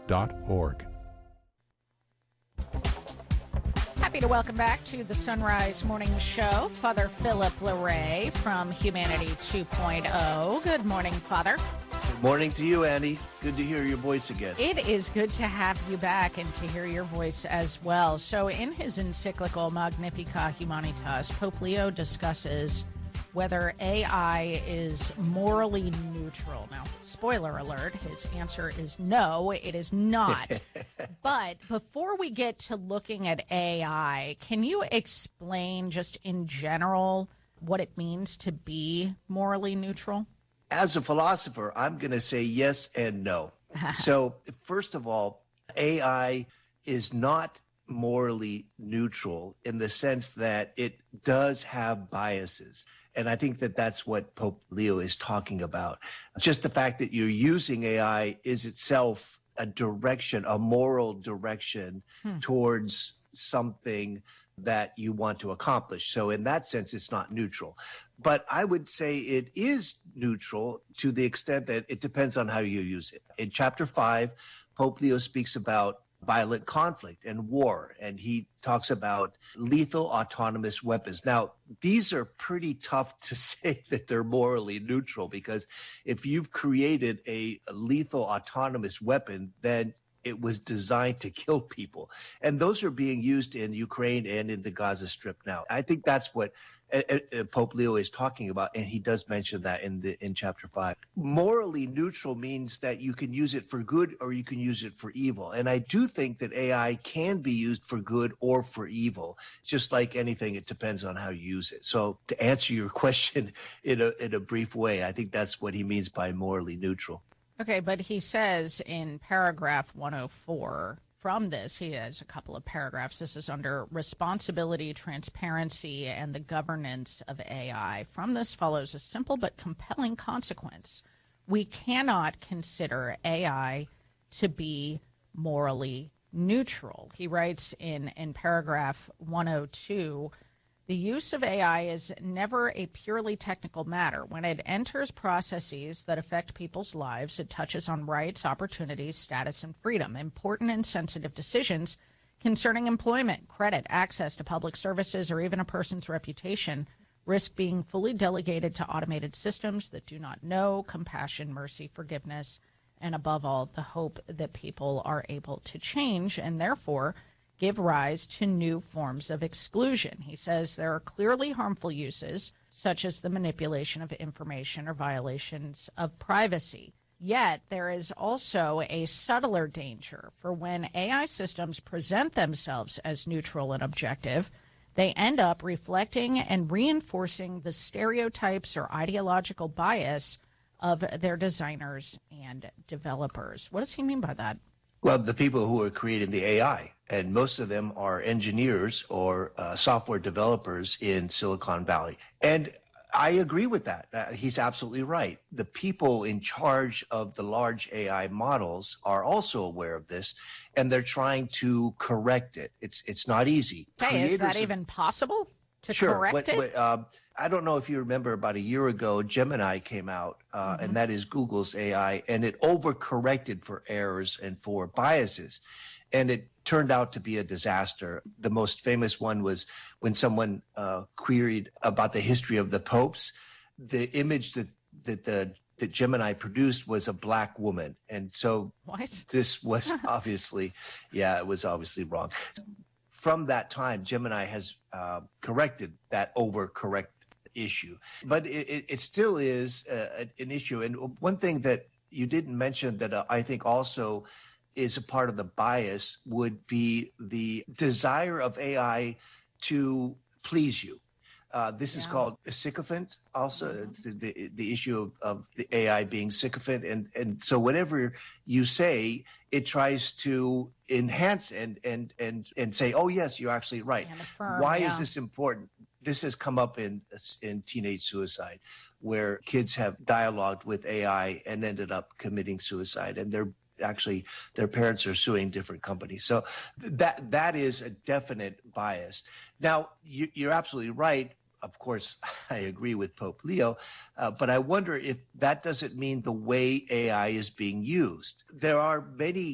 Happy to welcome back to the Sunrise Morning Show, Father Philip Larray from Humanity 2.0. Good morning, Father. Good morning to you, Andy. Good to hear your voice again. It is good to have you back and to hear your voice as well. So in his encyclical Magnificat Humanitas, Pope Leo discusses whether AI is morally neutral. Now, spoiler alert, his answer is no, it is not. But before we get to looking at AI, can you explain just in general what it means to be morally neutral? As a philosopher, I'm going to say yes and no. So, first of all, AI is not morally neutral in the sense that it does have biases. And I think that that's what Pope Leo is talking about. Just the fact that you're using AI is itself a direction, a moral direction towards something that you want to accomplish. So in that sense, it's not neutral. But I would say it is neutral to the extent that it depends on how you use it. In chapter 5, Pope Leo speaks about violent conflict and war, and he talks about lethal autonomous weapons. Now, these are pretty tough to say that they're morally neutral, because if you've created a lethal autonomous weapon, then it was designed to kill people. And those are being used in Ukraine and in the Gaza Strip now. I think that's what Pope Leo is talking about, and he does mention that in chapter 5. Morally neutral means that you can use it for good or you can use it for evil. And I do think that AI can be used for good or for evil. Just like anything, it depends on how you use it. So to answer your question in a brief way, I think that's what he means by morally neutral. Okay, but he says in paragraph 104, from this, he has a couple of paragraphs. This is under responsibility, transparency, and the governance of AI. From this follows a simple but compelling consequence. We cannot consider AI to be morally neutral. He writes in paragraph 102, the use of AI is never a purely technical matter. When it enters processes that affect people's lives, it touches on rights, opportunities, status, and freedom. Important and sensitive decisions concerning employment, credit, access to public services, or even a person's reputation risk being fully delegated to automated systems that do not know compassion, mercy, forgiveness, and above all, the hope that people are able to change and therefore give rise to new forms of exclusion. He says there are clearly harmful uses, such as the manipulation of information or violations of privacy. Yet there is also a subtler danger, for when AI systems present themselves as neutral and objective, they end up reflecting and reinforcing the stereotypes or ideological bias of their designers and developers. What does he mean by that? Well, the people who are creating the AI, and most of them are engineers or software developers in Silicon Valley. And I agree with that. He's absolutely right. The people in charge of the large AI models are also aware of this, and they're trying to correct it. It's not easy. Hey, is that even possible to correct it? I don't know if you remember, about a year ago, Gemini came out, and that is Google's AI, and it overcorrected for errors and for biases. And it turned out to be a disaster. The most famous one was when someone queried about the history of the popes. The image that Gemini produced was a black woman. And so this was obviously, it was obviously wrong. From that time, Gemini has corrected that overcorrect issue. But it still is an issue. And one thing that you didn't mention that I think also is a part of the bias would be the desire of AI to please you. This is called a sycophant also, the issue of the AI being sycophant. And so whatever you say, it tries to enhance and say, oh, yes, you're actually right. Why is this important? This has come up in teenage suicide, where kids have dialogued with AI and ended up committing suicide. And their parents are suing different companies. So that is a definite bias. Now, you're absolutely right. Of course, I agree with Pope Leo, but I wonder if that doesn't mean the way AI is being used. There are many